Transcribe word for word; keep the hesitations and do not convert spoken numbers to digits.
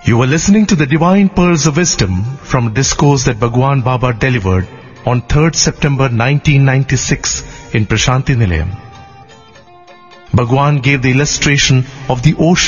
You were listening to the Divine Pearls of Wisdom from a discourse that Bhagwan Baba delivered on third September nineteen ninety-six in Prashanti Nilayam. Bhagwan gave the illustration of the ocean